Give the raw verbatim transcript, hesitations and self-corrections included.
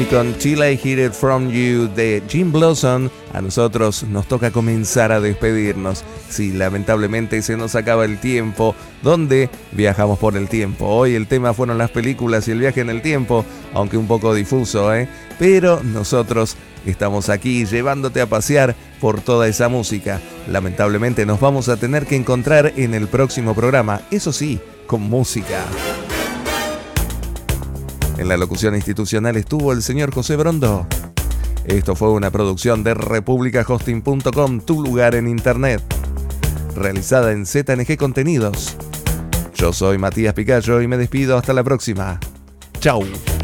Y con Till I Hear It From You de Jim Blossom, a nosotros nos toca comenzar a despedirnos. Sí, lamentablemente se nos acaba el tiempo. ¿Dónde viajamos por el tiempo? Hoy el tema fueron las películas y el viaje en el tiempo, aunque un poco difuso, ¿eh? Pero nosotros estamos aquí llevándote a pasear por toda esa música. Lamentablemente nos vamos a tener que encontrar en el próximo programa, eso sí, con música. En la locución institucional estuvo el señor José Brondo. Esto fue una producción de República Hosting punto com, tu lugar en internet. Realizada en Z N G Contenidos. Yo soy Matías Picayo y me despido hasta la próxima. Chau.